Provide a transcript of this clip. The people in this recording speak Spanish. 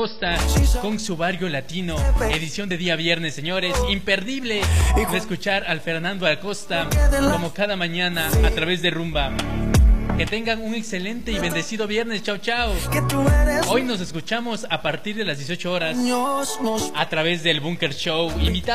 Costa con su barrio latino, edición de día viernes, señores, imperdible de escuchar al Fernando Acosta como cada mañana a través de Rumba. Que tengan un excelente y bendecido viernes. Chao, chao. Hoy nos escuchamos a partir de las 18 horas a través del Bunker Show.